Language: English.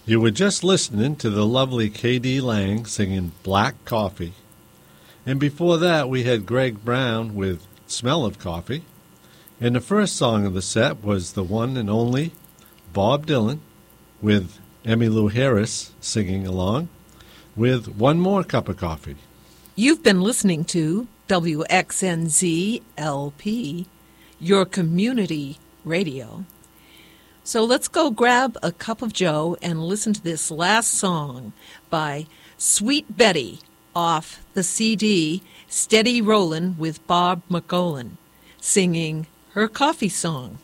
You were just listening to the lovely K.D. Lang singing Black Coffee. And before that, we had Greg Brown with Smell of Coffee. And the first song of the set was the one and only Bob Dylan with Emmylou Harris singing along with One More Cup of Coffee. You've been listening to WXNZ LP, your community radio. So let's go grab a cup of joe and listen to this last song by Sweet Betty off the CD Steady Rollin' with Bob McGolan, singing her coffee song.